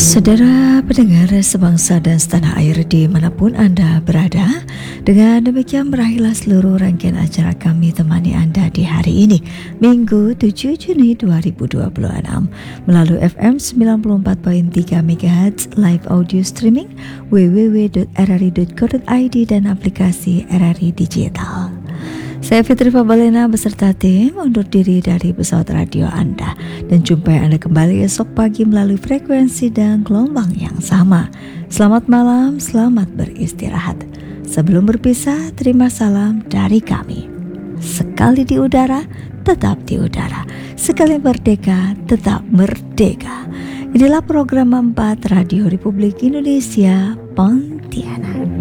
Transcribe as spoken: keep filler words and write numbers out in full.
Saudara pendengar sebangsa dan setanah air dimanapun Anda berada, dengan demikian berakhirlah seluruh rangkaian acara kami temani Anda di hari ini, Minggu tujuh Juni dua ribu dua puluh enam, melalui F M sembilan puluh empat koma tiga megahertz, live audio streaming w w w titik r r i titik co titik i d dan aplikasi R R I Digital. Saya Fitri Fabalena beserta tim undur diri dari pesawat radio Anda dan jumpai Anda kembali esok pagi melalui frekuensi dan gelombang yang sama. Selamat malam, selamat beristirahat. Sebelum berpisah, terima salam dari kami. Sekali di udara, tetap di udara. Sekali merdeka, tetap merdeka. Inilah program empat Radio Republik Indonesia Pontianak.